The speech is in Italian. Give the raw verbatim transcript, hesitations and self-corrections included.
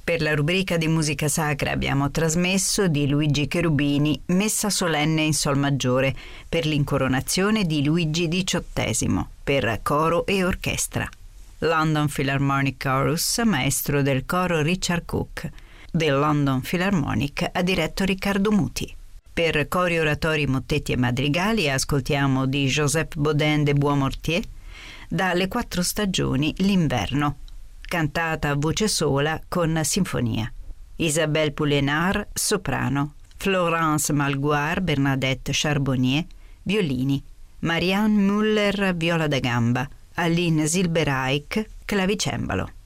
Per la rubrica di musica sacra abbiamo trasmesso di Luigi Cherubini Messa solenne in sol maggiore per l'incoronazione di Luigi diciottesimo per coro e orchestra. London Philharmonic Chorus, maestro del coro Richard Cook. Del London Philharmonic ha diretto Riccardo Muti. Per cori, oratori, mottetti e madrigali ascoltiamo di Joseph Bodin de Boismortier dalle quattro stagioni L'inverno, cantata a voce sola con sinfonia. Isabelle Poulenard, soprano. Florence Malguard, Bernadette Charbonnier, violini. Marianne Müller, viola da gamba. Aline Silbereich, clavicembalo.